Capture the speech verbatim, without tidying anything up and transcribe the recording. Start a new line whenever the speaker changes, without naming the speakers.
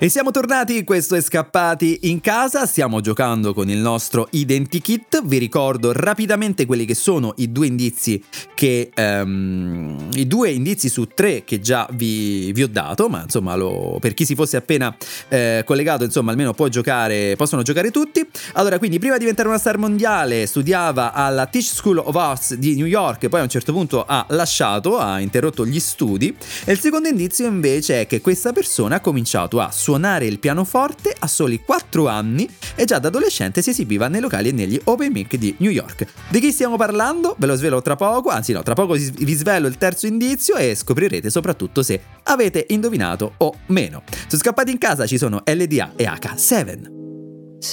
E siamo tornati, questo è Scappati in casa, stiamo giocando con il nostro identikit. Vi ricordo rapidamente quelli che sono i due indizi che um, i due indizi su tre che già vi, vi ho dato, ma insomma lo, per chi si fosse appena eh, collegato, insomma almeno può giocare, possono giocare tutti. Allora, quindi prima di diventare una star mondiale studiava alla Tisch School of Arts di New York, poi a un certo punto ha lasciato, ha interrotto gli studi. E il secondo indizio invece è che questa persona ha cominciato a suonare il pianoforte a soli quattro anni e già da adolescente si esibiva nei locali e negli open mic di New York. Di chi stiamo parlando? Ve lo svelo tra poco, anzi no, tra poco vi svelo il terzo indizio e scoprirete soprattutto se avete indovinato o meno. Su Scappati in casa ci sono L D A e H sette.